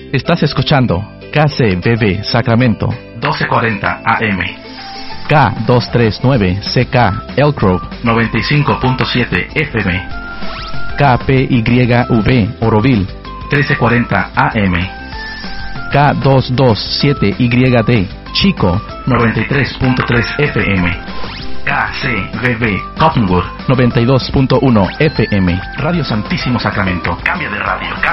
Estás escuchando KCBB Sacramento 1240 AM. K239CK Elk Grove 95.7 FM. KPYV Oroville 1340 AM. K227YD Chico 93.3 FM. KCBB Cottonwood 92.1 FM. Radio Santísimo Sacramento. Cambia de radio.